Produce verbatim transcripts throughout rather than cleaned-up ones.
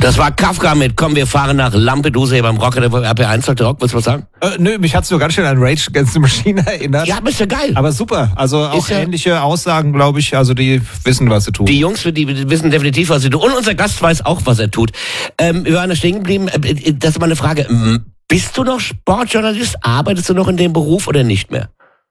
Das war Kafka mit Komm, wir fahren nach Lampedusa beim Rocker der R P eins. Rock, willst du was sagen? Äh, nö, mich hat's so ganz schön an Rage Against the Machine erinnert. Ja, bist ja geil. Aber super, also auch ja ähnliche Aussagen, glaube ich, also die wissen, was sie tun. Die Jungs, die wissen definitiv, was sie tun. Und unser Gast weiß auch, was er tut. Ähm, wir waren da stehen geblieben. Das ist mal eine Frage. Bist du noch Sportjournalist? Arbeitest du noch in dem Beruf oder nicht mehr?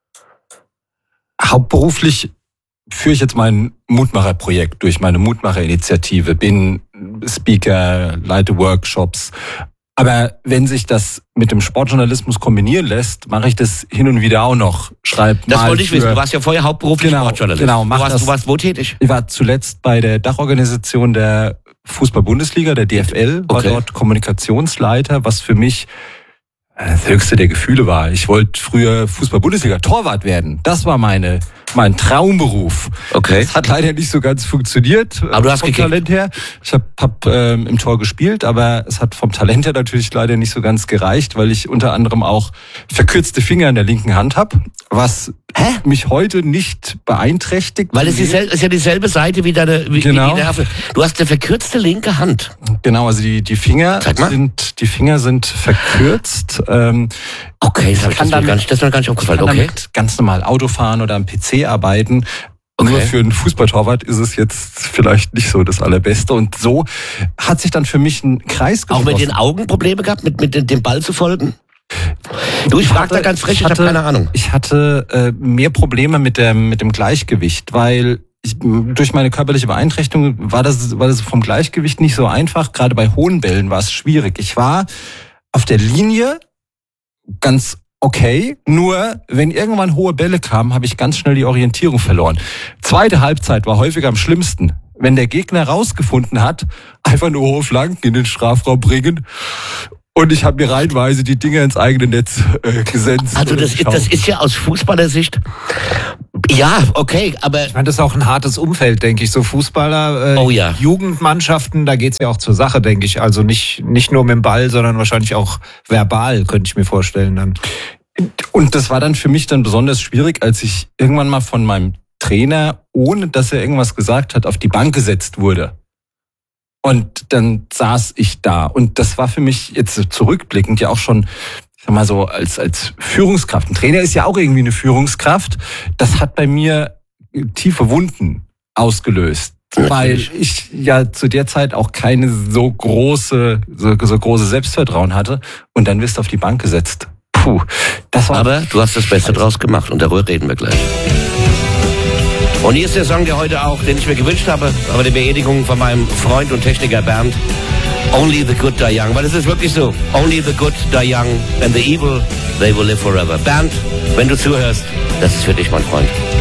Hauptberuflich führe ich jetzt mein Mutmacher-Projekt durch meine Mutmacher-Initiative, bin Speaker, leite Workshops. Aber wenn sich das mit dem Sportjournalismus kombinieren lässt, mache ich das hin und wieder auch noch. Schreib das mal wollte ich für, wissen. Du warst ja vorher hauptberuflich genau, Sportjournalist. Genau, mach du, warst, das. du warst wo tätig? Ich war zuletzt bei der Dachorganisation der Fußball-Bundesliga, der D F L, war okay. dort Kommunikationsleiter, was für mich das höchste der Gefühle war. Ich wollte früher Fußball-Bundesliga-Torwart werden. Das war meine mein Traumberuf. Okay. Das hat leider nicht so ganz funktioniert. Aber du hast vom gekickt. Talent her. Ich habe hab, ähm, im Tor gespielt, aber es hat vom Talent her natürlich leider nicht so ganz gereicht, weil ich unter anderem auch verkürzte Finger in der linken Hand habe, was Hä? mich heute nicht beeinträchtigt. Weil es ist, ist ja dieselbe Seite wie deine wie, Genau. wie die Nerven. Du hast eine verkürzte linke Hand. Genau, also die die Finger Zeig mal. sind die Finger sind verkürzt. Ähm, Okay, das, hab ich, das, kann mir damit- gar nicht, das ist mir gar nicht Ich aufgefallen. kann Okay. damit ganz normal Auto fahren oder am P C arbeiten. Okay. Nur für einen Fußballtorwart ist es jetzt vielleicht nicht so das Allerbeste. Und so hat sich dann für mich ein Kreis Auch geschlossen. mit den Augen Probleme gehabt, mit, mit dem Ball zu folgen? Du, ich frage da ganz frech, ich, hatte, habe keine Ahnung. Ich hatte äh, mehr Probleme mit dem, mit dem Gleichgewicht, weil ich, durch meine körperliche Beeinträchtigung war das, war das vom Gleichgewicht nicht so einfach. Gerade bei hohen Bällen war es schwierig. Ich war auf der Linie ganz okay, nur wenn irgendwann hohe Bälle kamen, habe ich ganz schnell die Orientierung verloren. Zweite Halbzeit war häufig am schlimmsten. Wenn der Gegner rausgefunden hat, einfach nur hohe Flanken in den Strafraum bringen und ich habe mir reihenweise die Dinger ins eigene Netz äh, gesetzt. Also das, ist- das ist ja aus Fußballersicht, ja, okay, aber Ich meine, das ist auch ein hartes Umfeld, denke ich. So Fußballer, äh, Oh ja. Jugendmannschaften, da geht's ja auch zur Sache, denke ich. Also nicht, nicht nur mit dem Ball, sondern wahrscheinlich auch verbal, könnte ich mir vorstellen dann. Und das war dann für mich dann besonders schwierig, als ich irgendwann mal von meinem Trainer, ohne dass er irgendwas gesagt hat, auf die Bank gesetzt wurde. Und dann saß ich da. Und das war für mich jetzt zurückblickend ja auch schon, ich sag mal so, als, als Führungskraft. Ein Trainer ist ja auch irgendwie eine Führungskraft. Das hat bei mir tiefe Wunden ausgelöst. Natürlich. Weil ich ja zu der Zeit auch keine so große, so, so große Selbstvertrauen hatte. Und dann wirst du auf die Bank gesetzt. Puh, das war. Aber du hast das Beste draus gemacht und darüber reden wir gleich. Und hier ist der Song, der heute auch, den ich mir gewünscht habe, aber die Beerdigung von meinem Freund und Techniker Bernd. Only the good die young. Weil es ist wirklich so. Only the good die young and the evil, they will live forever. Bernd, wenn du zuhörst, das ist für dich, mein Freund.